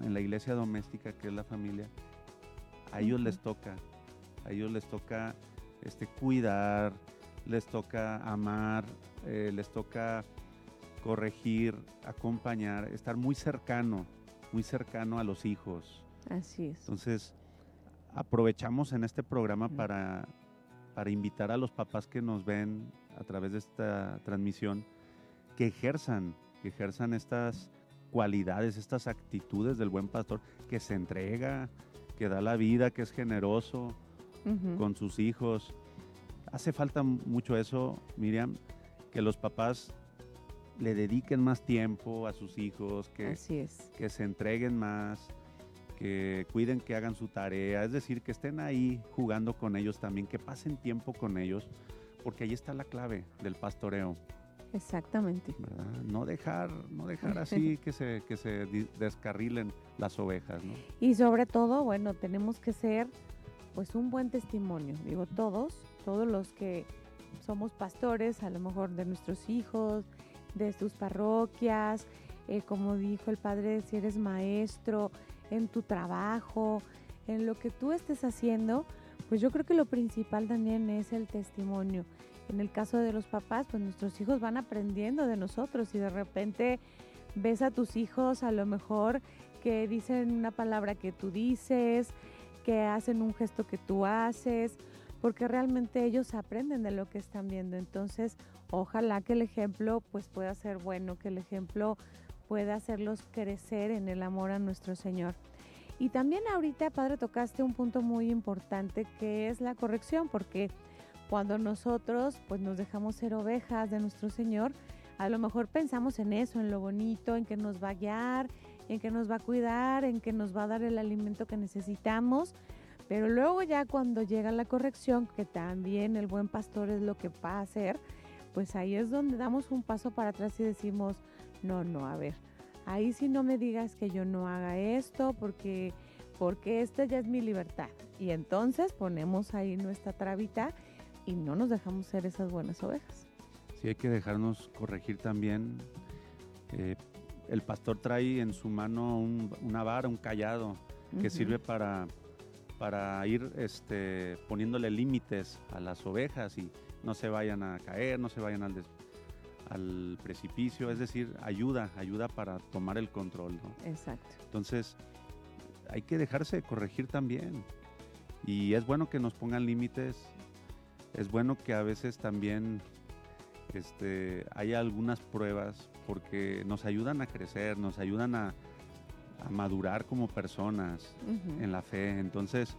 en la iglesia doméstica, que es la familia, a ellos les toca cuidar, les toca amar, les toca corregir, acompañar, estar muy cercano a los hijos. Así es. Entonces, aprovechamos en este programa para invitar a los papás que nos ven a través de esta transmisión que ejerzan estas cualidades, estas actitudes del buen pastor, que se entrega, que da la vida, que es generoso con sus hijos. Hace falta mucho eso, Miriam, que los papás le dediquen más tiempo a sus hijos, que se entreguen más, que cuiden, que hagan su tarea, es decir, que estén ahí jugando con ellos también, que pasen tiempo con ellos, porque ahí está la clave del pastoreo. Exactamente. ¿Verdad? No dejar así que se descarrilen las ovejas, ¿no? Y sobre todo, bueno, tenemos que ser pues un buen testimonio. Digo, todos los que somos pastores, a lo mejor de nuestros hijos, de tus parroquias, como dijo el padre, si eres maestro, en tu trabajo, en lo que tú estés haciendo, pues yo creo que lo principal también es el testimonio. En el caso de los papás, pues nuestros hijos van aprendiendo de nosotros y de repente ves a tus hijos a lo mejor que dicen una palabra que tú dices, que hacen un gesto que tú haces, porque realmente ellos aprenden de lo que están viendo. Entonces, ojalá que el ejemplo pues pueda ser bueno, que el ejemplo pueda hacerlos crecer en el amor a nuestro Señor. Y también ahorita, padre, tocaste un punto muy importante que es la corrección, porque cuando nosotros pues nos dejamos ser ovejas de nuestro Señor, a lo mejor pensamos en eso, en lo bonito, en que nos va a guiar, en que nos va a cuidar, en que nos va a dar el alimento que necesitamos, pero luego ya cuando llega la corrección, que también el buen pastor es lo que va a hacer, pues ahí es donde damos un paso para atrás y decimos, no, a ver, ahí sí no me digas que yo no haga esto porque esta ya es mi libertad. Y entonces ponemos ahí nuestra trabita y no nos dejamos ser esas buenas ovejas. Sí, hay que dejarnos corregir también. El pastor trae en su mano una vara, un cayado, que sirve para ir poniéndole límites a las ovejas y no se vayan a caer, no se vayan al precipicio, es decir, ayuda para tomar el control, ¿no? Exacto. Entonces, hay que dejarse corregir también. Y es bueno que nos pongan límites, es bueno que a veces también haya algunas pruebas porque nos ayudan a crecer, nos ayudan a madurar como personas en la fe. Entonces,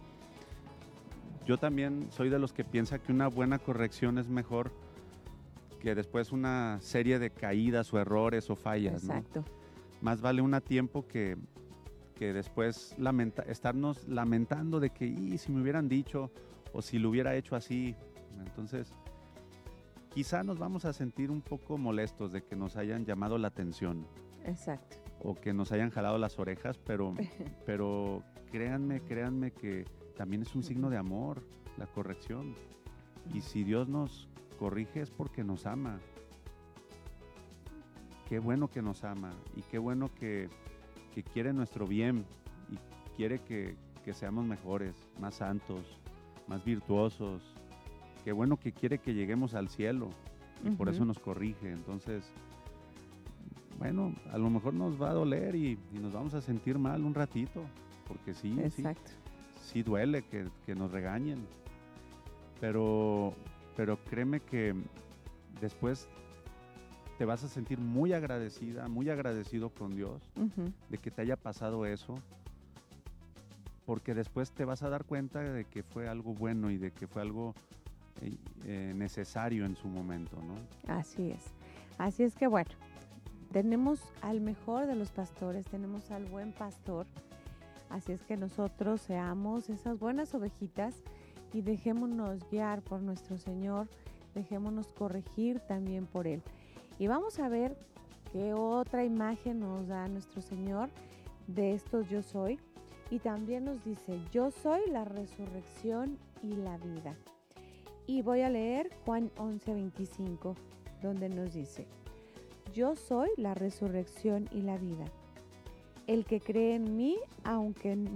yo también soy de los que piensa que una buena corrección es mejor que después una serie de caídas o errores o fallas. Exacto. ¿No? Más vale un tiempo que después estarnos lamentando de que si me hubieran dicho o si lo hubiera hecho así. Entonces, quizá nos vamos a sentir un poco molestos de que nos hayan llamado la atención. Exacto. O que nos hayan jalado las orejas, pero créanme que también es un signo de amor, la corrección. Y si Dios nos corrige es porque nos ama. Qué bueno que nos ama y qué bueno que quiere nuestro bien y quiere que seamos mejores, más santos, más virtuosos. Qué bueno que quiere que lleguemos al cielo y por eso nos corrige. Entonces, bueno, a lo mejor nos va a doler y nos vamos a sentir mal un ratito, porque sí duele que nos regañen, pero créeme que después te vas a sentir muy agradecida, muy agradecido con Dios de que te haya pasado eso, porque después te vas a dar cuenta de que fue algo bueno y de que fue algo necesario en su momento, ¿no? Así es que bueno, tenemos al mejor de los pastores, tenemos al buen pastor, así es que nosotros seamos esas buenas ovejitas y dejémonos guiar por nuestro Señor, dejémonos corregir también por Él. Y vamos a ver qué otra imagen nos da nuestro Señor de estos yo soy. Y también nos dice, yo soy la resurrección y la vida. Y voy a leer Juan 11:25, donde nos dice, yo soy la resurrección y la vida. el que cree en mí, aunque